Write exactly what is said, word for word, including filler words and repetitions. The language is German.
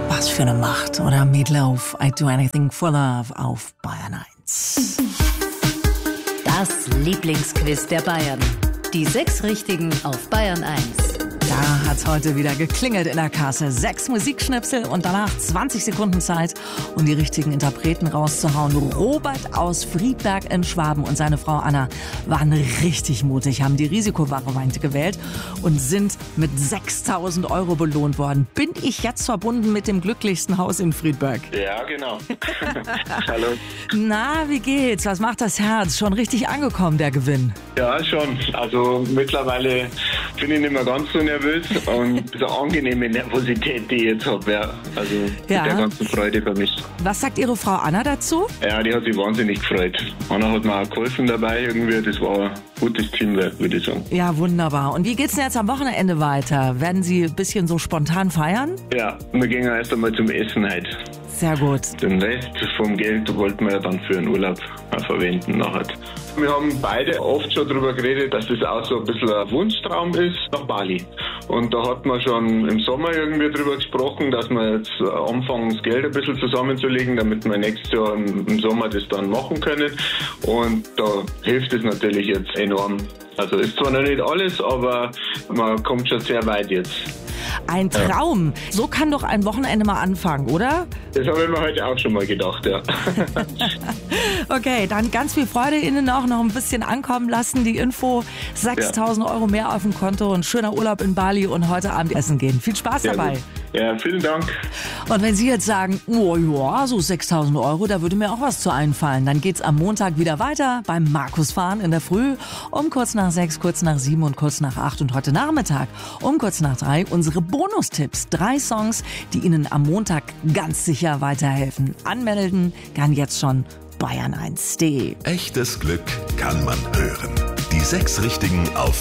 Was für eine Macht, oder? Meatloaf, I'd do anything for love auf Bayern eins. Das Lieblingsquiz der Bayern. Die sechs Richtigen auf Bayern eins. Da hat's heute wieder geklingelt in der Kasse. Sechs Musikschnipsel und danach zwanzig Sekunden Zeit, um die richtigen Interpreten rauszuhauen. Robert aus Friedberg in Schwaben und seine Frau Anna waren richtig mutig, haben die Risikovariante gewählt und sind mit sechstausend Euro belohnt worden. Bin ich jetzt verbunden mit dem glücklichsten Haus in Friedberg? Ja, genau. Hallo. Na, wie geht's? Was macht das Herz? Schon richtig angekommen, der Gewinn? Ja, schon. Also mittlerweile bin ich nicht mehr ganz so nervös und so angenehme Nervosität, die ich jetzt habe. Ja. Also Ja. mit der ganzen Freude vermischt. Was sagt Ihre Frau Anna dazu? Ja, die hat sich wahnsinnig gefreut. Anna hat mir auch geholfen dabei irgendwie. Das war ein gutes Teamwork, würde ich sagen. Ja, wunderbar. Und wie geht's denn jetzt am Wochenende weiter? Werden Sie ein bisschen so spontan feiern? Ja, wir gehen erst einmal zum Essen heute. Sehr gut. Den Rest vom Geld wollten wir ja dann für den Urlaub auch verwenden nachher. Wir haben beide oft schon darüber geredet, dass das auch so ein bisschen ein Wunschtraum ist, nach Bali. Und da hat man schon im Sommer irgendwie drüber gesprochen, dass wir jetzt anfangen, das Geld ein bisschen zusammenzulegen, damit wir nächstes Jahr im Sommer das dann machen können. Und da hilft es natürlich jetzt enorm. Also ist zwar noch nicht alles, aber man kommt schon sehr weit jetzt. Ein Traum. So kann doch ein Wochenende mal anfangen, oder? Das habe ich mir heute auch schon mal gedacht, ja. Okay, dann ganz viel Freude Ihnen noch, noch ein bisschen ankommen lassen. Die Info, sechstausend Euro mehr auf dem Konto und schöner Urlaub in Bali und heute Abend essen gehen. Viel Spaß Sehr dabei. gut. Ja, vielen Dank. Und wenn Sie jetzt sagen, oh ja, so sechstausend Euro, da würde mir auch was zu einfallen, dann geht's am Montag wieder weiter beim Markusfahren in der Früh um kurz nach sechs, kurz nach sieben und kurz nach acht und heute Nachmittag um kurz nach drei unsere Bonustipps. Drei Songs, die Ihnen am Montag ganz sicher weiterhelfen. Anmelden kann jetzt schon bayern eins punkt de. Echtes Glück kann man hören. Die sechs Richtigen auf